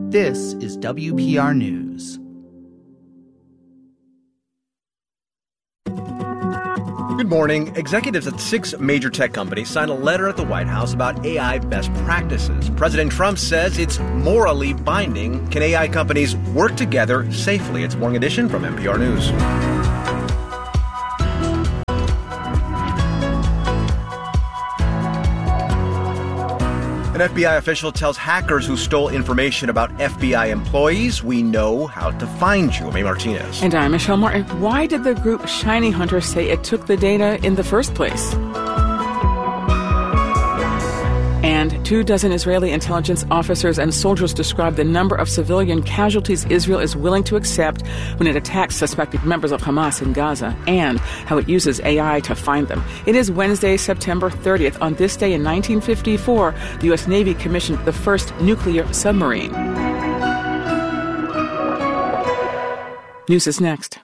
This is WPR News. Good morning. Executives at 6 major tech companies signed a letter at the White House about AI best practices. President Trump says it's morally binding. Can AI companies work together safely? It's Morning Edition from NPR News. An FBI official tells hackers who stole information about FBI employees, we know how to find you. May Martinez. And I'm Michelle Martin. Why did the group Shiny Hunter say it took the data in the first place? And 24 Israeli intelligence officers and soldiers describe the number of civilian casualties Israel is willing to accept when it attacks suspected members of Hamas in Gaza, and how it uses AI to find them. It is Wednesday, September 30th. On this day in 1954, the U.S. Navy commissioned the first nuclear submarine. News is next.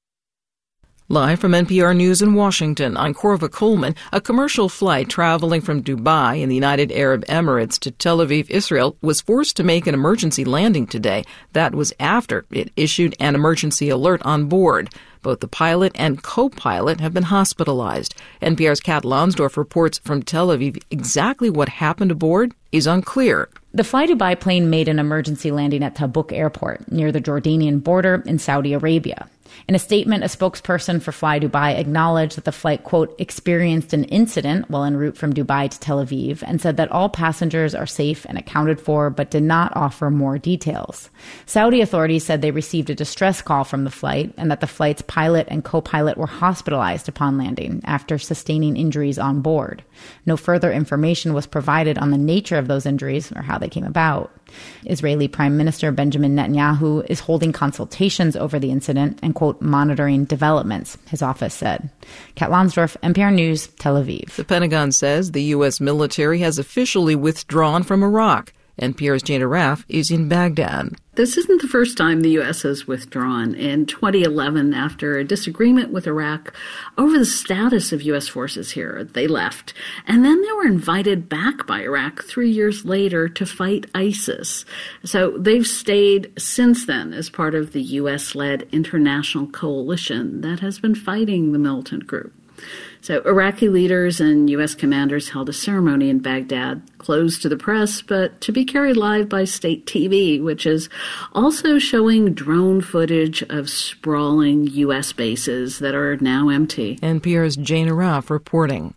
Live from NPR News in Washington, I'm Corva Coleman. A commercial flight traveling from Dubai in the United Arab Emirates to Tel Aviv, Israel, was forced to make an emergency landing today. That was after it issued an emergency alert on board. Both the pilot and co-pilot have been hospitalized. NPR's Kat Lonsdorf reports from Tel Aviv. Exactly what happened aboard is unclear. The FlyDubai plane made an emergency landing at Tabuk Airport near the Jordanian border in Saudi Arabia. In a statement, a spokesperson for FlyDubai acknowledged that the flight, quote, experienced an incident while en route from Dubai to Tel Aviv, and said that all passengers are safe and accounted for, but did not offer more details. Saudi authorities said they received a distress call from the flight and that the flight's pilot and co-pilot were hospitalized upon landing after sustaining injuries on board. No further information was provided on the nature of those injuries or how they came about. Israeli Prime Minister Benjamin Netanyahu is holding consultations over the incident and, quote, monitoring developments, his office said. Kat Lonsdorf, NPR News, Tel Aviv. The Pentagon says the U.S. military has officially withdrawn from Iraq. NPR's Jana Raff is in Baghdad. This isn't the first time the U.S. has withdrawn. In 2011, after a disagreement with Iraq over the status of U.S. forces here, they left. And then they were invited back by Iraq 3 years later to fight ISIS. So they've stayed since then as part of the U.S.-led international coalition that has been fighting the militant group. So Iraqi leaders and U.S. commanders held a ceremony in Baghdad, closed to the press, but to be carried live by state TV, which is also showing drone footage of sprawling U.S. bases that are now empty. NPR's Jana Raff reporting.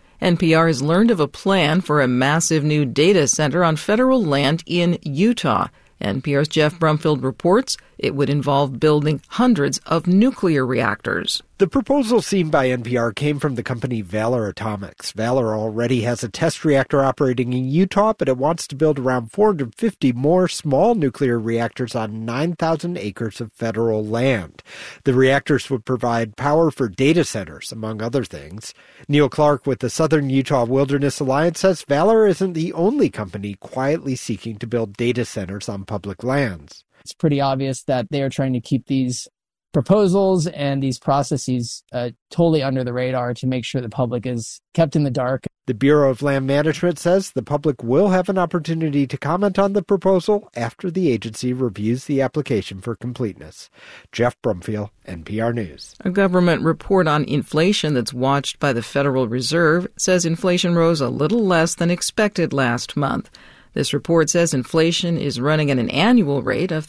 NPR has learned of a plan for a massive new data center on federal land in Utah. NPR's Jeff Brumfield reports it would involve building hundreds of nuclear reactors. The proposal seen by NPR came from the company Valor Atomics. Valor already has a test reactor operating in Utah, but it wants to build around 450 more small nuclear reactors on 9,000 acres of federal land. The reactors would provide power for data centers, among other things. Neil Clark with the Southern Utah Wilderness Alliance says Valor isn't the only company quietly seeking to build data centers on public lands. It's pretty obvious that they are trying to keep these proposals and these processes totally under the radar to make sure the public is kept in the dark. The Bureau of Land Management says the public will have an opportunity to comment on the proposal after the agency reviews the application for completeness. Jeff Brumfield, NPR News. A government report on inflation that's watched by the Federal Reserve says inflation rose a little less than expected last month. This report says inflation is running at an annual rate of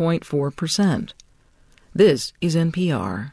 3.4%. This is NPR.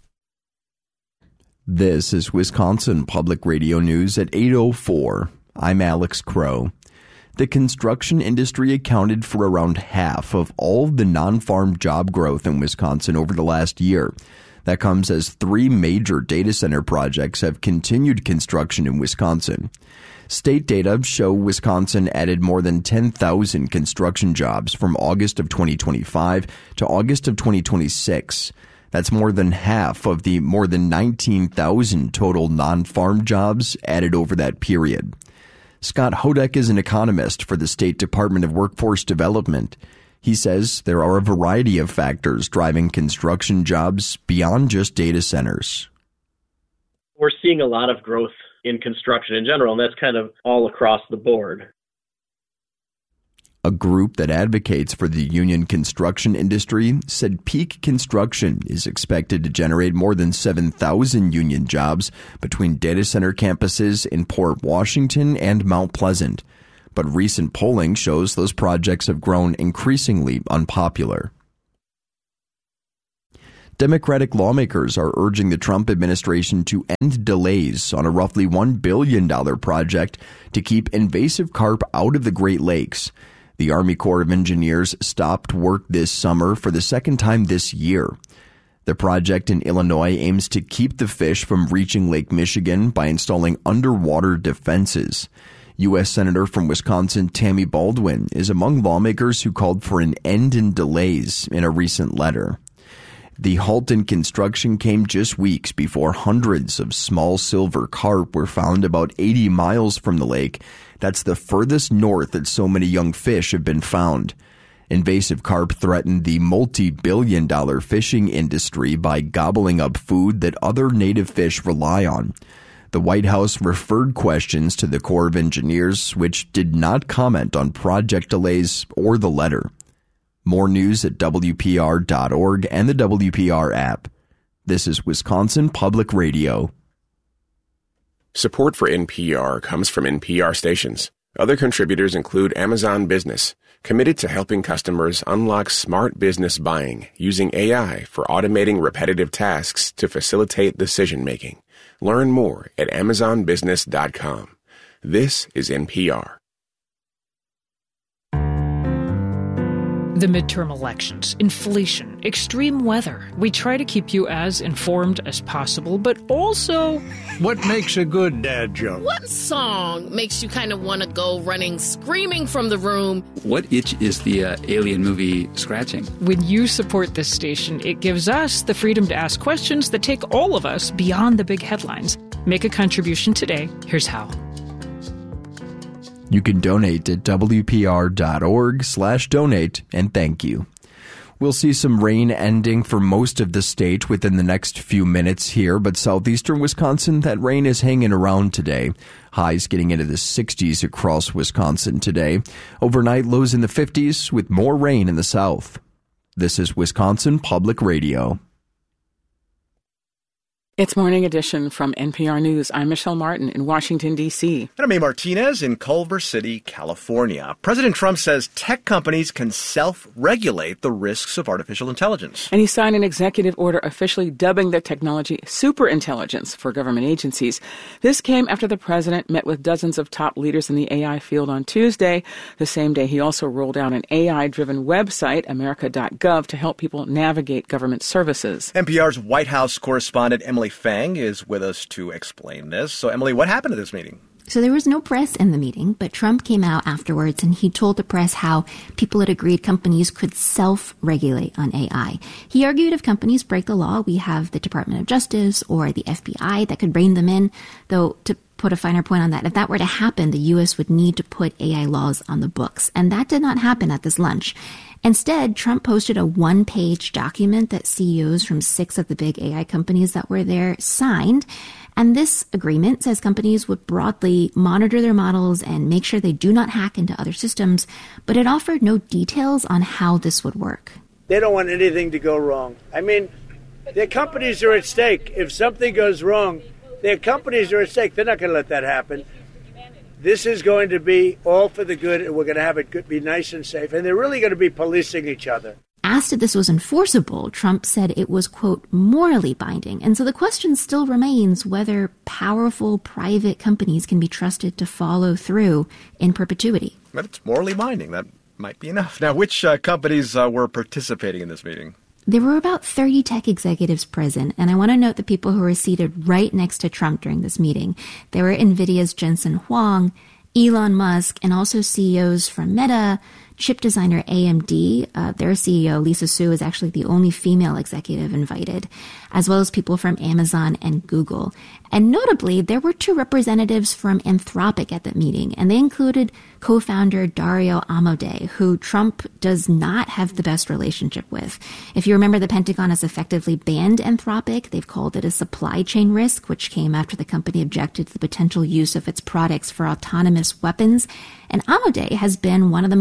This is Wisconsin Public Radio News at 8:04. I'm Alex Crow. The construction industry accounted for around half of all the non-farm job growth in Wisconsin over the last year. That comes as 3 major data center projects have continued construction in Wisconsin. State data show Wisconsin added more than 10,000 construction jobs from August of 2025 to August of 2026. That's more than half of the more than 19,000 total non-farm jobs added over that period. Scott Hodeck is an economist for the State Department of Workforce Development. He says there are a variety of factors driving construction jobs beyond just data centers. We're seeing a lot of growth in construction in general, and that's kind of all across the board. A group that advocates for the union construction industry said peak construction is expected to generate more than 7,000 union jobs between data center campuses in Port Washington and Mount Pleasant. But recent polling shows those projects have grown increasingly unpopular. Democratic lawmakers are urging the Trump administration to end delays on a roughly $1 billion project to keep invasive carp out of the Great Lakes. The Army Corps of Engineers stopped work this summer for the second time this year. The project in Illinois aims to keep the fish from reaching Lake Michigan by installing underwater defenses. U.S. Senator from Wisconsin Tammy Baldwin is among lawmakers who called for an end in delays in a recent letter. The halt in construction came just weeks before hundreds of small silver carp were found about 80 miles from the lake. That's the furthest north that so many young fish have been found. Invasive carp threaten the multi-billion-dollar fishing industry by gobbling up food that other native fish rely on. The White House referred questions to the Corps of Engineers, which did not comment on project delays or the letter. More news at WPR.org and the WPR app. This is Wisconsin Public Radio. Support for NPR comes from NPR stations. Other contributors include Amazon Business, committed to helping customers unlock smart business buying using AI for automating repetitive tasks to facilitate decision-making. Learn more at AmazonBusiness.com. This is NPR. The midterm elections, inflation, extreme weather. We try to keep you as informed as possible, but also... What makes a good dad joke? What song makes you kind of want to go running, screaming from the room? What itch is the Alien movie scratching? When you support this station, it gives us the freedom to ask questions that take all of us beyond the big headlines. Make a contribution today. Here's how. You can donate at WPR.org/donate, and thank you. We'll see some rain ending for most of the state within the next few minutes here, but southeastern Wisconsin, that rain is hanging around today. Highs getting into the 60s across Wisconsin today. Overnight lows in the 50s with more rain in the south. This is Wisconsin Public Radio. It's Morning Edition from NPR News. I'm Michelle Martin in Washington, D.C. And I'm A. Martinez in Culver City, California. President Trump says tech companies can self-regulate the risks of artificial intelligence. And he signed an executive order officially dubbing the technology superintelligence for government agencies. This came after the president met with dozens of top leaders in the AI field on Tuesday. The same day, he also rolled out an AI-driven website, America.gov, to help people navigate government services. NPR's White House correspondent Emily Fang is with us to explain this. So, Emily, what happened at this meeting? So there was no press in the meeting, but Trump came out afterwards and he told the press how people had agreed companies could self-regulate on AI. He argued if companies break the law, we have the Department of Justice or the FBI that could rein them in. Though, to put a finer point on that, if that were to happen, the U.S. would need to put AI laws on the books. And that did not happen at this lunch. Instead, Trump posted a one-page document that CEOs from 6 of the big AI companies that were there signed. And this agreement says companies would broadly monitor their models and make sure they do not hack into other systems, but it offered no details on how this would work. They don't want anything to go wrong. I mean, their companies are at stake. If something goes wrong, their companies are at stake. They're not going to let that happen. This is going to be all for the good, and we're going to have it be nice and safe. And they're really going to be policing each other. Asked if this was enforceable, Trump said it was, quote, morally binding. And so the question still remains whether powerful private companies can be trusted to follow through in perpetuity. But it's morally binding. That might be enough. Now, which companies were participating in this meeting? There were about 30 tech executives present, and I want to note the people who were seated right next to Trump during this meeting. There were NVIDIA's Jensen Huang, Elon Musk, and also CEOs from Meta, chip designer AMD. Their CEO, Lisa Su, is actually the only female executive invited, as well as people from Amazon and Google. And notably, there were 2 representatives from Anthropic at the meeting, and they included co-founder Dario Amodei, who Trump does not have the best relationship with. If you remember, the Pentagon has effectively banned Anthropic. They've called it a supply chain risk, which came after the company objected to the potential use of its products for autonomous weapons. And Amodei has been one of the most outspoken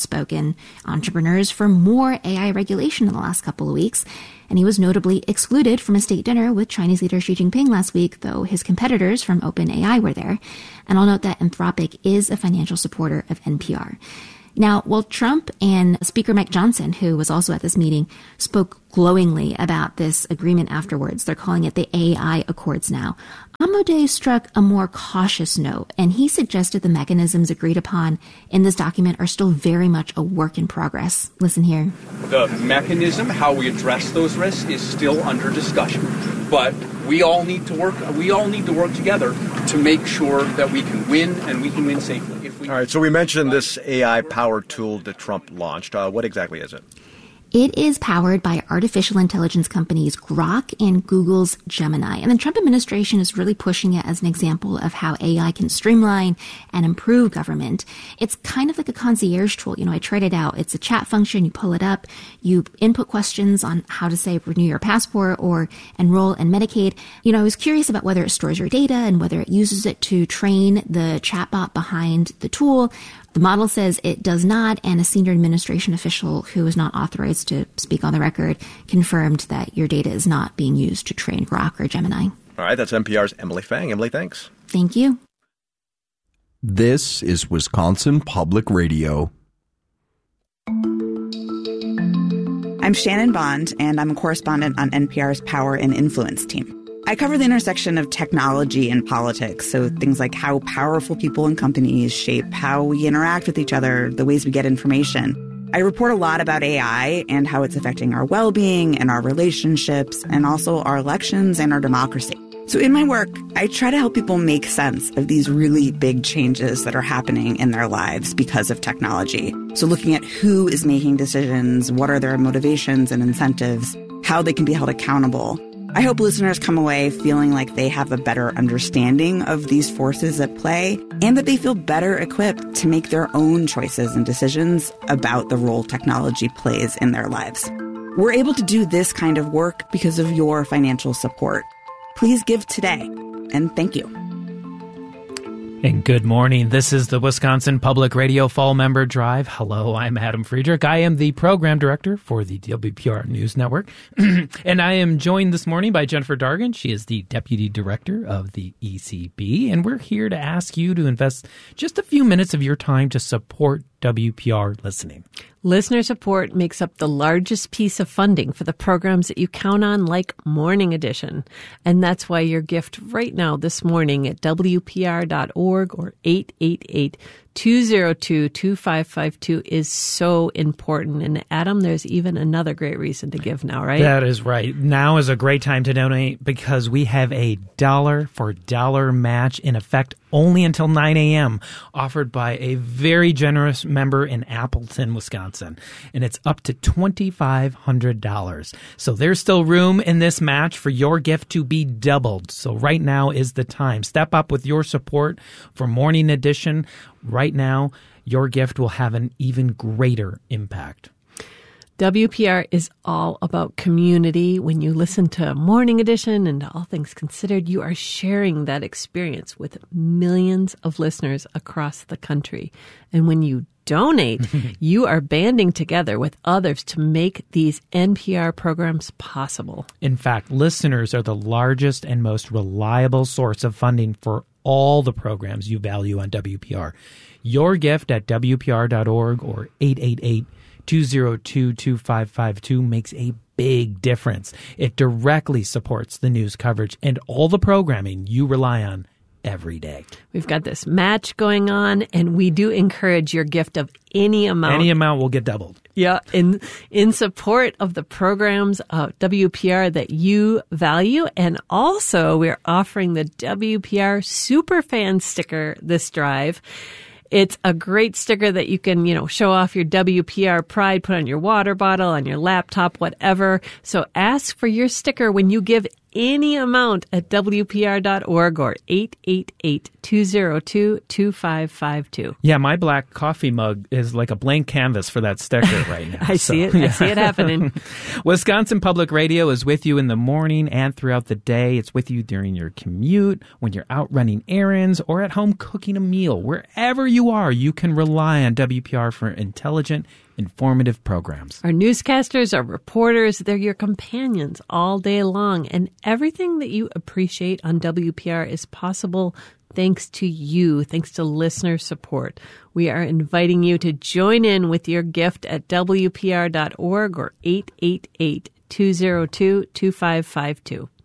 outspoken entrepreneurs for more AI regulation in the last couple of weeks. And he was notably excluded from a state dinner with Chinese leader Xi Jinping last week, though his competitors from OpenAI were there. And I'll note that Anthropic is a financial supporter of NPR. Now, while Trump and Speaker Mike Johnson, who was also at this meeting, spoke glowingly about this agreement afterwards, they're calling it the AI Accords now, Amodei struck a more cautious note, and he suggested the mechanisms agreed upon in this document are still very much a work in progress. Listen here. The mechanism, how we address those risks, is still under discussion. But we all need to work together to make sure that we can win, and we can win safely. All right, so we mentioned this AI-powered tool that Trump launched. What exactly is it? It is powered by artificial intelligence companies Grok and Google's Gemini. And the Trump administration is really pushing it as an example of how AI can streamline and improve government. It's kind of like a concierge tool. I tried it out. It's a chat function. You pull it up. You input questions on how to, say, renew your passport or enroll in Medicaid. I was curious about whether it stores your data and whether it uses it to train the chatbot behind the tool. The model says it does not, and a senior administration official who is not authorized to speak on the record confirmed that your data is not being used to train Grok or Gemini. All right, that's NPR's Emily Fang. Emily, thanks. Thank you. This is Wisconsin Public Radio. I'm Shannon Bond, and I'm a correspondent on NPR's Power and Influence team. I cover the intersection of technology and politics, so things like how powerful people and companies shape how we interact with each other, the ways we get information. I report a lot about AI and how it's affecting our well-being and our relationships, and also our elections and our democracy. So in my work, I try to help people make sense of these really big changes that are happening in their lives because of technology. So looking at who is making decisions, what are their motivations and incentives, how they can be held accountable. I hope listeners come away feeling like they have a better understanding of these forces at play and that they feel better equipped to make their own choices and decisions about the role technology plays in their lives. We're able to do this kind of work because of your financial support. Please give today, and thank you. And good morning. This is the Wisconsin Public Radio Fall Member Drive. Hello, I'm Adam Friedrich. I am the program director for the WPR News Network. And I am joined this morning by Jennifer Dargan. She is the deputy director of the ECB. And we're here to ask you to invest just a few minutes of your time to support WPR listening. Listener support makes up the largest piece of funding for the programs that you count on, like Morning Edition. And that's why your gift right now this morning at WPR.org or 888-202-2552 is so important. And Adam, there's even another great reason to give now, right? That is right. Now is a great time to donate because we have a dollar for dollar match in effect only until 9 a.m. offered by a very generous member in Appleton, Wisconsin. And it's up to $2,500. So there's still room in this match for your gift to be doubled. So right now is the time. Step up with your support for Morning Edition. Right now, your gift will have an even greater impact. WPR is all about community. When you listen to Morning Edition and to All Things Considered, you are sharing that experience with millions of listeners across the country. And when you donate, you are banding together with others to make these NPR programs possible. In fact, listeners are the largest and most reliable source of funding for all the programs you value on WPR. Your gift at WPR.org or 888-202-2552 makes a big difference. It directly supports the news coverage and all the programming you rely on every day. We've got this match going on, and we do encourage your gift of any amount. Any amount will get doubled. Yeah, in support of the programs of WPR that you value. And also, we're offering the WPR Superfan sticker this drive. It's a great sticker that you can, show off your WPR pride, put on your water bottle, on your laptop, whatever. So ask for your sticker when you give any amount at WPR.org or 888-202-2552. Yeah, my black coffee mug is like a blank canvas for that sticker right now. I see it. Yeah. I see it happening. Wisconsin Public Radio is with you in the morning and throughout the day. It's with you during your commute, when you're out running errands, or at home cooking a meal. Wherever you are, you can rely on WPR for intelligent, informative programs. Our newscasters, our reporters, they're your companions all day long. And everything that you appreciate on WPR is possible thanks to you, thanks to listener support. We are inviting you to join in with your gift at WPR.org or 888-202-2552.